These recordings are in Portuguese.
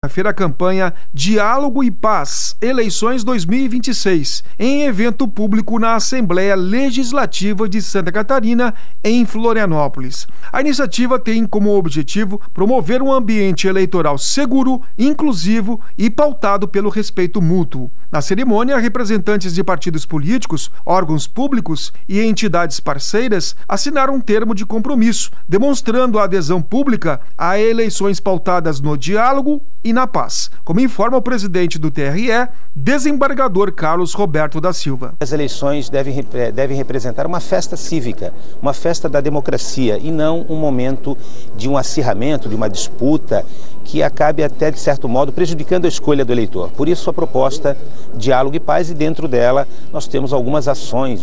quarta-feira a campanha Diálogo e Paz, Eleições 2026, em evento público na Assembleia Legislativa de Santa Catarina, em Florianópolis. A iniciativa tem como objetivo promover um ambiente eleitoral seguro, inclusivo e pautado pelo respeito mútuo. Na cerimônia, representantes de partidos políticos, órgãos públicos e entidades parceiras assinaram um termo de compromisso, demonstrando a adesão pública a eleições pautadas no diálogo e na paz, como informa o presidente do TRE, desembargador Carlos Roberto da Silva. As eleições devem representar uma festa cívica, uma festa da democracia e não um momento de um acirramento, de uma disputa que acabe até, de certo modo, prejudicando a escolha do eleitor. Por isso a proposta Diálogo e Paz, e dentro dela nós temos algumas ações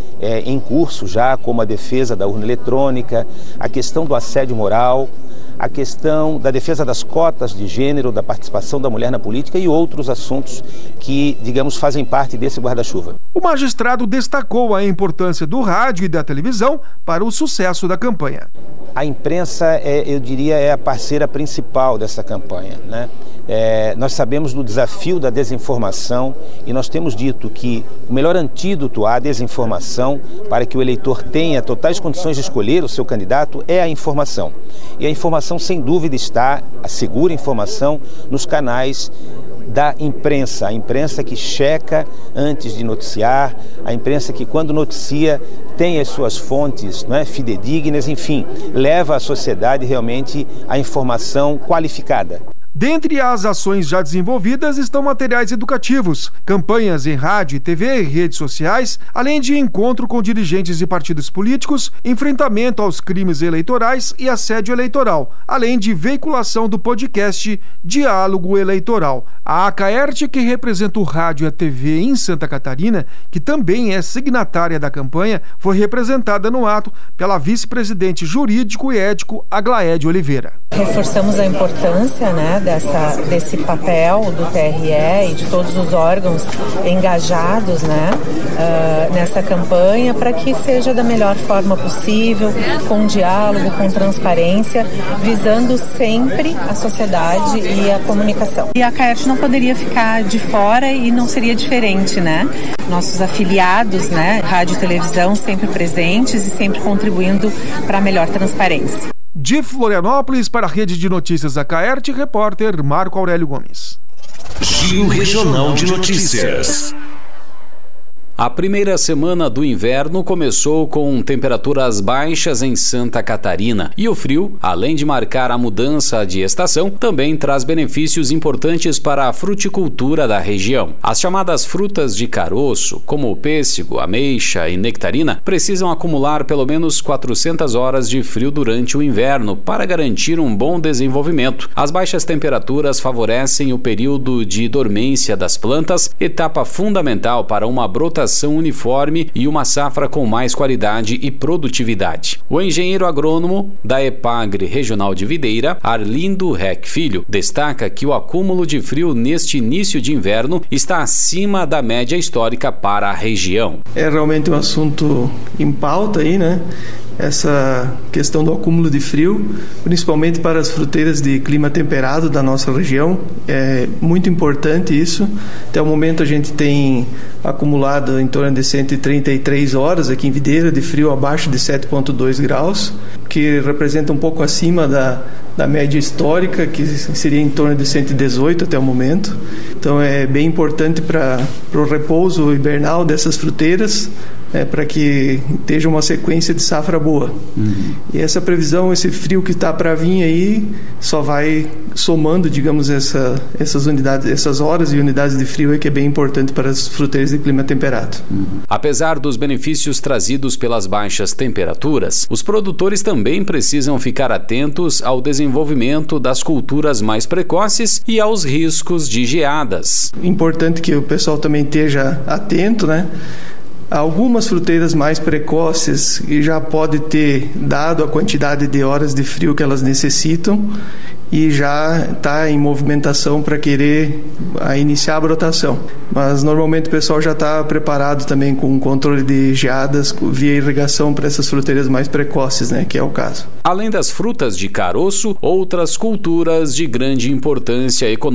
em curso já, como a defesa da urna eletrônica, a questão do assédio moral, a questão da defesa das cotas de gênero, da participação da mulher na política e outros assuntos que, digamos, fazem parte desse guarda-chuva. O magistrado destacou a importância do rádio e da televisão para o sucesso da campanha. A imprensa, eu diria, é a parceira principal dessa campanha, né? Nós sabemos do desafio da desinformação e nós temos dito que o melhor antídoto à desinformação para que o eleitor tenha totais condições de escolher o seu candidato é a informação. E a informação, sem dúvida, está, a segura informação, nos canais da imprensa, a imprensa que checa antes de noticiar, a imprensa que, quando noticia, tem as suas fontes fidedignas, enfim, leva à sociedade realmente a informação qualificada. Dentre as ações já desenvolvidas estão materiais educativos, campanhas em rádio, TV e redes sociais, além de encontro com dirigentes de partidos políticos, enfrentamento aos crimes eleitorais e assédio eleitoral, além de veiculação do podcast Diálogo Eleitoral. A Acaerte, que representa o rádio e a TV em Santa Catarina, que também é signatária da campanha, foi representada no ato pela vice-presidente jurídico e ético Aglaede Oliveira. Reforçamos a importância, desse papel do TRE e de todos os órgãos engajados, nessa campanha, para que seja da melhor forma possível, com diálogo, com transparência, visando sempre a sociedade e a comunicação. E a Acaerte não poderia ficar de fora e não seria diferente, Nossos afiliados, rádio e televisão, sempre presentes e sempre contribuindo para a melhor transparência. De Florianópolis, para a Rede de Notícias Acaerte, repórter Marco Aurélio Gomes. Giro Regional de Notícias. A primeira semana do inverno começou com temperaturas baixas em Santa Catarina e o frio, além de marcar a mudança de estação, também traz benefícios importantes para a fruticultura da região. As chamadas frutas de caroço, como o pêssego, ameixa e nectarina, precisam acumular pelo menos 400 horas de frio durante o inverno para garantir um bom desenvolvimento. As baixas temperaturas favorecem o período de dormência das plantas, etapa fundamental para uma brotação uniforme e uma safra com mais qualidade e produtividade. O engenheiro agrônomo da EPAGRE Regional de Videira, Arlindo Reck Filho, destaca que o acúmulo de frio neste início de inverno está acima da média histórica para a região. É realmente um assunto em pauta aí, Essa questão do acúmulo de frio, principalmente para as fruteiras de clima temperado da nossa região, é muito importante isso. Até o momento a gente tem acumulado em torno de 133 horas aqui em Videira de frio abaixo de 7,2 graus, que representa um pouco acima da média histórica, que seria em torno de 118 até o momento. Então é bem importante para o repouso hibernal dessas fruteiras, para que esteja uma sequência de safra boa. E essa previsão, esse frio que está para vir aí, só vai somando, digamos, essas unidades, essas horas e unidades de frio, que é bem importante para as fruteiras de clima temperado. Apesar dos benefícios trazidos pelas baixas temperaturas, os produtores também precisam ficar atentos ao desenvolvimento das culturas mais precoces e aos riscos de geadas. Importante que o pessoal também esteja atento, Algumas fruteiras mais precoces já pode ter dado a quantidade de horas de frio que elas necessitam e já está em movimentação para querer iniciar a brotação. Mas normalmente o pessoal já está preparado também com um controle de geadas via irrigação para essas fruteiras mais precoces, que é o caso. Além das frutas de caroço, outras culturas de grande importância econômica